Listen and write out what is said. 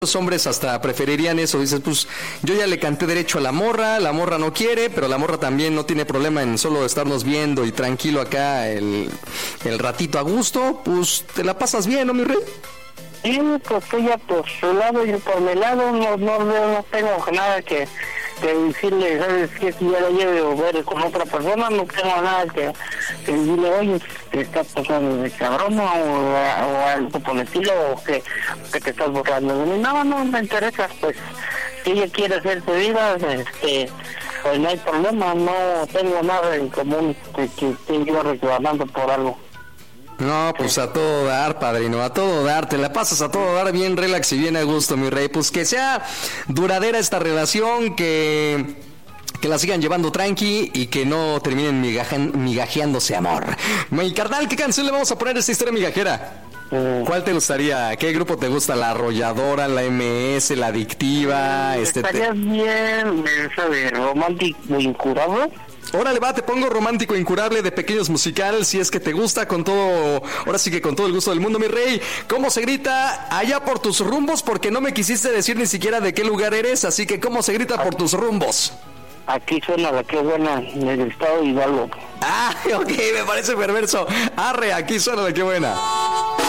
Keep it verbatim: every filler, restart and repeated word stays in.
Los hombres hasta preferirían eso, dices, pues yo ya le canté derecho a la morra, la morra no quiere, pero la morra también no tiene problema en solo estarnos viendo y tranquilo acá el, el ratito a gusto, pues te la pasas bien, ¿no, mi rey? Sí, pues ella por su lado, yo por mi lado, no, no, no tengo nada que, que decirle, ¿sabes qué? Si ya la lleve o ver con otra persona, no tengo nada que, que decirle, oye, te estás pasando de cabrona o, o algo por el estilo, o que, que te estás borrando de mí. No, no me interesa, pues, si ella quiere hacer su vida, este, pues no hay problema, no tengo nada en común que, que esté yo reclamando por algo. No, pues a todo dar, padrino, a todo dar, te la pasas a todo dar bien relax y bien a gusto, mi rey. Pues que sea duradera esta relación, que, que la sigan llevando tranqui y que no terminen migajan, migajeándose amor. Mi carnal, ¿qué canción le vamos a poner a esta historia migajera? Mm. ¿Cuál te gustaría? ¿Qué grupo te gusta? ¿La Arrolladora, la M S, la Adictiva? Mm, este estaría te... bien esa de Romántico Incurable. Órale, va, te pongo Romántico Incurable de Pequeños Musical, si es que te gusta, con todo, ahora sí que con todo el gusto del mundo, mi rey. ¿Cómo se grita allá por tus rumbos? Porque no me quisiste decir ni siquiera de qué lugar eres, así que ¿cómo se grita por tus rumbos? Aquí suena la que buena, en el estado de Hidalgo. Ah, ok, me parece perverso. Arre, aquí suena la que buena.